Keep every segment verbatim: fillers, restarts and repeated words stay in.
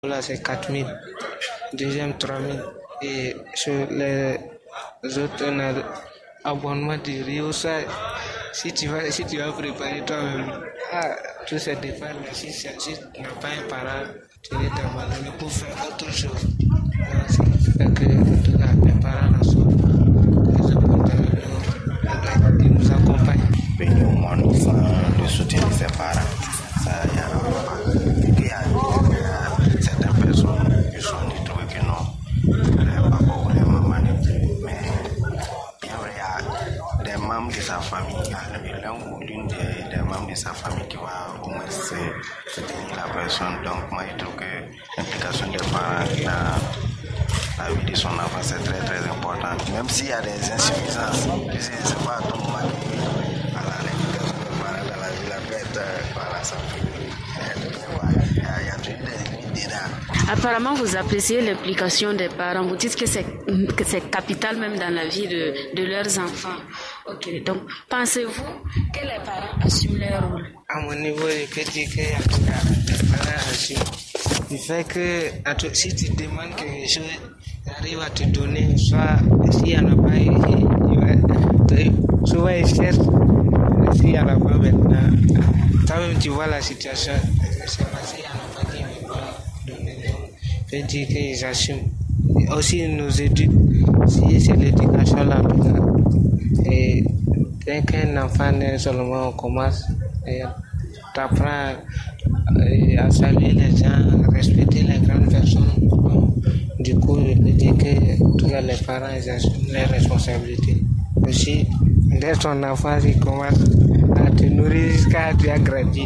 Là, c'est quatre mille. Deuxième, trois mille. Et sur les autres, on a abonnement de Rio. Ça, si tu vas, si tu vas préparer toi-même, ah, tout ça dépend. Si, si tu n'as pas un parent, tu es abandonné pour faire autre chose. C'est fait que tout cas, les parents là sont très importants. Ils nous accompagnent. Venir au monde sans le soutien de ses parents, ça y a pas. Il y a certaines personnes qui sont du truc qui n'ont pas vraiment manipulé, mais bien vrai, il y a des membres de sa famille, l'un ou l'une des, des membres de sa famille qui va au moins soutenir la personne. Donc moi je trouve que l'implication des parents dans la vie de son enfant c'est très très important. Même s'il y a des insuffisances, je ne sais pas à tout moment que l'implication des parents dans la vie la peut être voilà, ça peut. Il y a toujours des idées. Apparemment, vous appréciez l'implication des parents. Vous dites que c'est, que c'est capital même dans la vie de, de leurs enfants. Ok, donc pensez-vous que les parents assument leur rôle? À mon niveau, je peux dire que en tout cas, les parents assument. Du fait que si tu demandes quelque chose, ils arrivent à te donner, soit s'il n'y en a pas, il va, souvent ils cherchent, s'il n'y en a pas maintenant, toi-même tu vois la situation, c'est pas s'il n'y en a pas qui ne veut pas donner. Je peux dire qu'ils assument. Aussi, ils nous éduquent, si c'est l'éducation là, en tout cas. Et dès qu'un enfant naît seulement, on commence, et t'apprends à saluer les gens, à respecter les grandes personnes. Du coup, je peux dire que tous les parents ils assument les responsabilités. Aussi, dès ton enfant, il commence à te nourrir jusqu'à tu as grandi.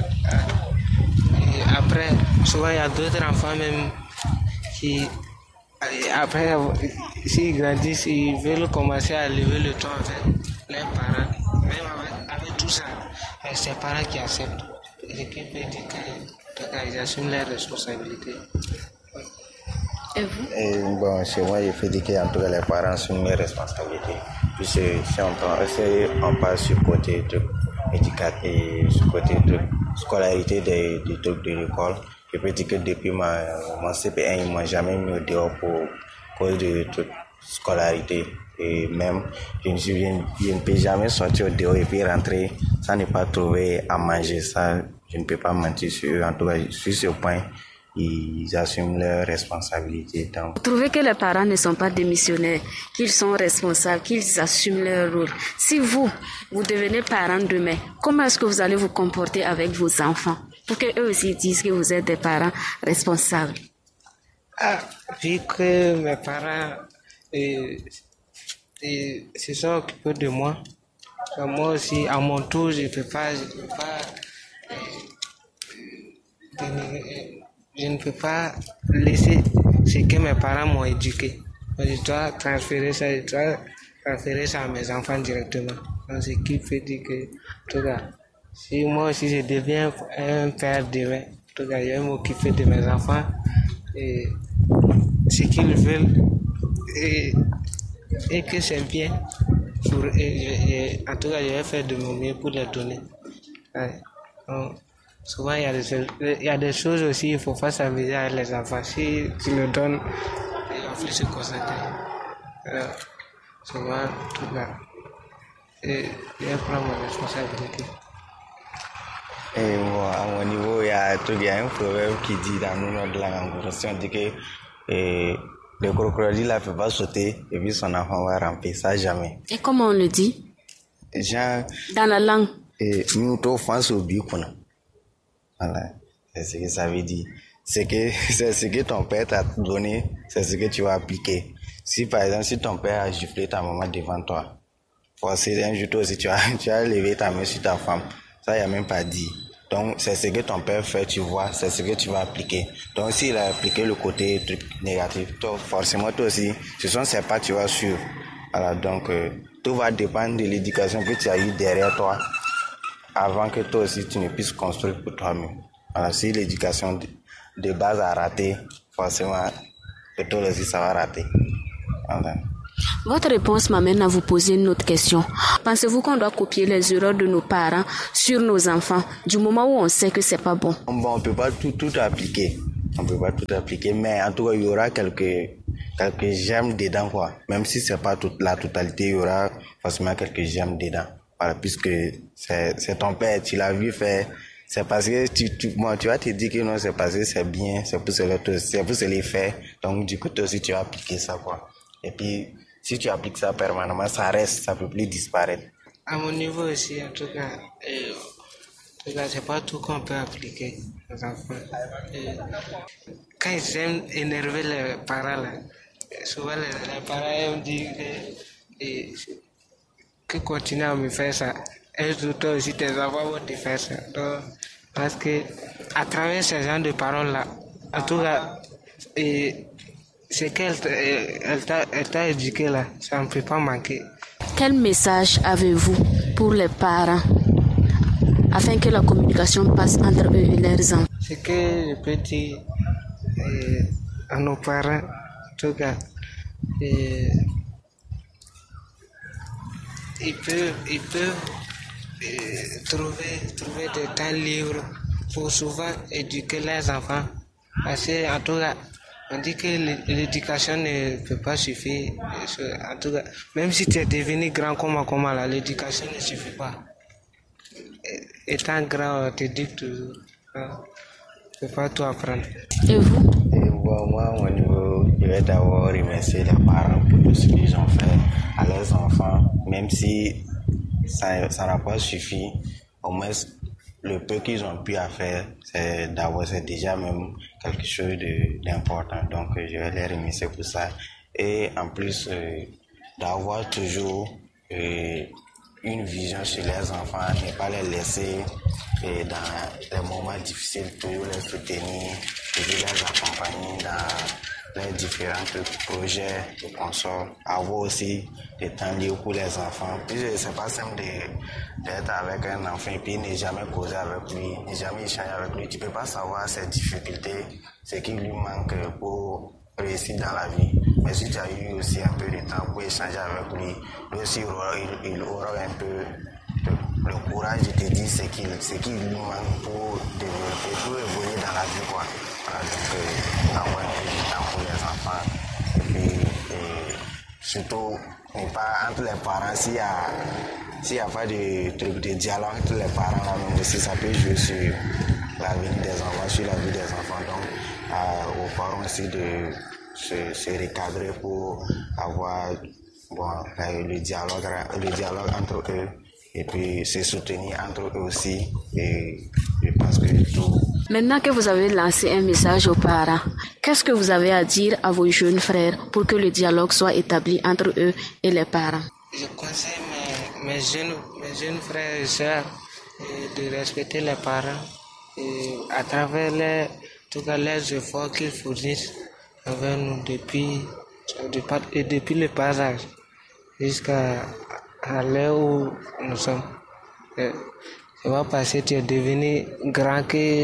Et après, souvent, il y a d'autres enfants même qui, après, s'ils grandissent, ils veulent commencer à lever le ton avec leurs parents. Même avec, avec tout ça, c'est les parents qui acceptent. Et qui peut dire qu'ils assument leurs responsabilités. Et vous? Et bon, chez moi, il faut dire qu'en tout cas, les parents assument mes responsabilités. Puis si on, prend, si on passe sur le côté de l'éducation et sur le côté de scolarité des, des trucs de l'école, je peux dire que depuis ma, mon C P un, ils ne m'ont jamais mis au dehors pour cause de toute scolarité. Et même, je ne, suis, je ne peux jamais sortir au dehors et puis rentrer sans ne pas trouver à manger. Ça, je ne peux pas mentir sur eux. En tout cas, sur ce point, ils assument leurs responsabilités. Donc, vous trouvez que les parents ne sont pas démissionnaires, qu'ils sont responsables, qu'ils assument leur rôle. Si vous, vous devenez parent demain, comment est-ce que vous allez vous comporter avec vos enfants pour qu'eux aussi disent que vous êtes des parents responsables? Ah, vu que mes parents euh, euh, se sont occupés de moi, moi aussi, à mon tour, je ne peux pas, je peux pas euh, euh, je ne peux pas laisser ce que mes parents m'ont éduqué. Je dois transférer ça, je dois transférer ça à mes enfants directement. Donc, ce qui fait dire que, en tout cas, si moi aussi je deviens un père demain, en tout cas, je vais m'occuper de mes enfants et ce qu'ils veulent et, et que c'est bien. Pour, et, et, en tout cas, je vais faire de mon mieux pour les donner. Ouais. Donc, souvent, il y, a des, il y a des choses aussi, il ne faut pas s'amuser avec les enfants. Si tu le donnes, ils vont plus se concentrer. Alors, souvent, tout là. Et je vais prendre mon responsabilité. et bon, à mon niveau, il y a, il y a un proverbe qui dit dans nos de la langue, on dit que et, le crocodile ne peut pas sauter et puis son enfant va ramper, ça jamais. Et comment on le dit? Genre, dans la langue. Et nous, on pense au but. Voilà, c'est ce que ça veut dire. C'est que c'est ce que ton père t'a donné, c'est ce que tu vas appliquer. Si par exemple, si ton père a giflé ta maman devant toi, forcément un jour toi aussi tu as, tu as levé ta main sur ta femme, ça il n'y a même pas dit. Donc c'est ce que ton père fait, tu vois, c'est ce que tu vas appliquer. Donc s'il a appliqué le côté truc négatif, toi, forcément toi aussi, ce sont ces pas tu vas suivre. Voilà, donc euh, tout va dépendre de l'éducation que tu as eu derrière toi, avant que toi aussi tu ne puisses construire pour toi-même. Alors si l'éducation de, de base a raté, forcément que toi aussi ça va rater. Voilà. Votre réponse m'amène à vous poser une autre question. Pensez-vous qu'on doit copier les erreurs de nos parents sur nos enfants du moment où on sait que c'est pas bon? Bon, on peut pas tout, tout appliquer. on peut pas tout appliquer, mais en tout cas, il y aura quelques, quelques gemmes dedans, quoi. Même si c'est pas toute la totalité, il y aura forcément quelques gemmes dedans. Voilà, puisque c'est, c'est ton père, tu l'as vu faire, c'est parce que tu, tu, bon, tu vas te dire que non, c'est parce que c'est bien, c'est pour se le, c'est pour se les faire. Donc, du coup, toi aussi, tu vas appliquer ça, quoi. Et puis, si tu appliques ça permanemment, ça reste, ça peut plus disparaître. À mon niveau aussi, en tout cas, euh, en tout cas, c'est pas tout qu'on peut appliquer aux enfants. Euh, quand ils aiment énerver les parents, là, souvent les, les parents aiment dire que, et, que continue à me faire ça. Et toi aussi, tes enfants vont te faire ça. Donc, parce que à travers ces genres de paroles-là, en tout cas, et, c'est qu'elle elle t'a, elle t'a éduqué là, ça ne peut pas manquer. Quel message avez-vous pour les parents afin que la communication passe entre eux et leurs enfants? Ce que je peux dire euh, à nos parents, en tout cas, euh, ils peuvent, ils peuvent euh, trouver, trouver des temps libres pour souvent éduquer leurs enfants. Parce que, en tout cas, on dit que l'éducation ne peut pas suffire. En tout cas, même si tu es devenu grand comme comment là, l'éducation ne suffit pas. Étant grand, on te dit toujours. Tu ne peux pas tout apprendre. Et vous? Et bon, moi, au niveau, je vais d'abord remercier les parents pour tout ce qu'ils ont fait à leurs enfants. Même si ça, ça n'a pas suffi, au moins, le peu qu'ils ont pu à faire, c'est d'avoir, c'est déjà même quelque chose de, d'important. Donc, je vais les remercier pour ça. Et en plus, euh, d'avoir toujours euh, une vision sur les enfants, ne pas les laisser euh, dans les moments difficiles, toujours les soutenir, toujours les accompagner dans les différents projets et consorts. Avoir aussi des temps libres pour les enfants. Puis c'est pas simple de, d'être avec un enfant et puis ne jamais causer avec lui, ne jamais échanger avec lui. Tu peux pas savoir ses difficultés, ce qui lui manque pour réussir dans la vie. Mais si tu as eu aussi un peu de temps pour échanger avec lui, lui aussi il, il aura un peu le, le courage de te dire ce qu'il, ce qui lui manque pour développer, pour évoluer dans la vie, quoi. Voilà, donc euh, avoir un peu de temps pour les enfants. Et puis, et surtout, ne pas entre les parents, s'il y a, s'il y a pas de truc de dialogue entre les parents, là même aussi, ça peut jouer sur l'avenir des enfants, sur la vie des enfants. Donc, euh, aux parents aussi de se, se recadrer pour avoir bon, le dialogue, le dialogue entre eux et puis se soutenir entre eux aussi. Et je pense que tout. Maintenant que vous avez lancé un message aux parents, qu'est-ce que vous avez à dire à vos jeunes frères pour que le dialogue soit établi entre eux et les parents? Je conseille mes, mes, jeunes, mes jeunes frères et sœurs de respecter les parents et à travers les, tout cas, les efforts qu'ils fournissent envers nous depuis, depuis, depuis le passage jusqu'à à l'heure où nous sommes. C'est pas parce que tu es devenu grand que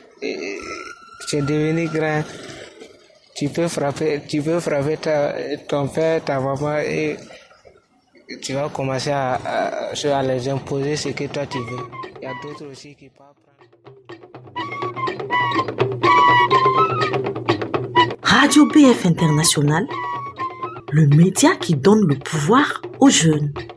tu es devenu grand, tu peux frapper, tu peux frapper ta, ton père, ta maman et tu vas commencer à, à, à les imposer ce que toi tu veux. Il y a d'autres aussi qui peuvent apprendre. Radio B F International, le média qui donne le pouvoir aux jeunes.